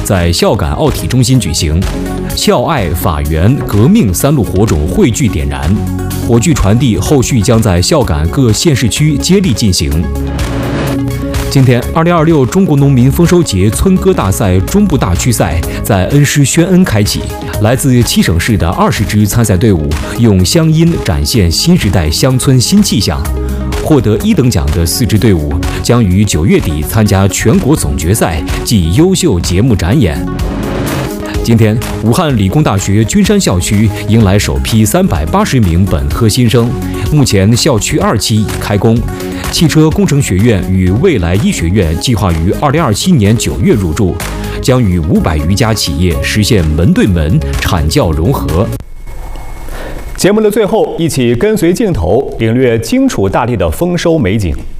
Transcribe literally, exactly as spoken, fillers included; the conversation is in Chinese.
在孝感奥体中心举行，孝爱法源革命三路火种汇聚点燃，火炬传递后续将在孝感各县市区接力进行。今天，二零二六中国农民丰收节村歌大赛中部大区赛在恩施宣恩开启。来自七省市的二十支参赛队伍用乡音展现新时代乡村新气象。获得一等奖的四支队伍将于九月底参加全国总决赛暨优秀节目展演。今天，武汉理工大学君山校区迎来首批三百八十名本科新生，目前校区二期已开工。汽车工程学院与未来医学院计划于二零二七年九月入驻，将与五百余家企业实现门对门产教融合。 节目的最后，一起跟随镜头领略荆楚大地的丰收美景。